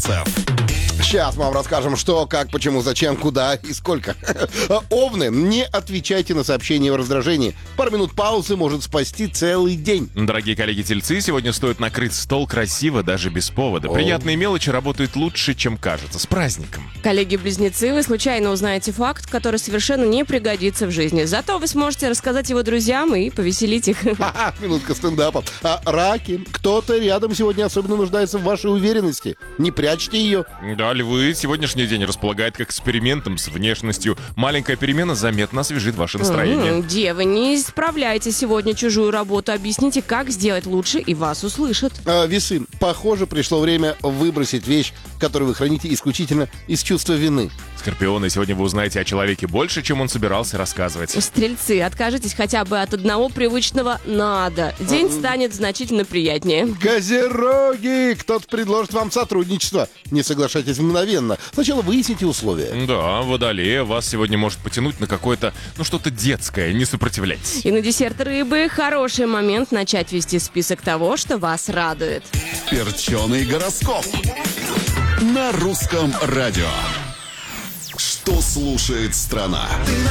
Бурцев. Сейчас мы вам расскажем, что, как, почему, зачем, куда и сколько. Овны, не отвечайте на сообщения в раздражении. Пару минут паузы может спасти целый день. Дорогие коллеги-тельцы, сегодня стоит накрыть стол красиво, даже без повода. Приятные мелочи работают лучше, чем кажется. С праздником! Коллеги-близнецы, вы случайно узнаете факт, который совершенно не пригодится в жизни. Зато вы сможете рассказать его друзьям и повеселить их. Минутка стендапа. Раки, кто-то рядом сегодня особенно нуждается в вашей уверенности. Не прячьте ее. Да, львы, сегодняшний день располагает к экспериментам с внешностью. Маленькая перемена заметно освежит ваше настроение. Девы, не исправляйте сегодня чужую работу. Объясните, как сделать лучше, и вас услышат. Весы, похоже, пришло время выбросить вещь, которую вы храните исключительно из чувства вины. Скорпионы, сегодня вы узнаете о человеке больше, чем он собирался рассказывать. Стрельцы, откажитесь хотя бы от одного привычного «надо». День станет значительно приятнее. Козероги, кто-то предложит вам сотрудничество. Не соглашайтесь мгновенно. Сначала выясните условия. Да, Водолея вас сегодня может потянуть на какое-то, что-то детское, не сопротивляйтесь. И на десерт рыбы хороший момент начать вести список того, что вас радует. Перченый гороскоп. На русском радио. Что слушает страна?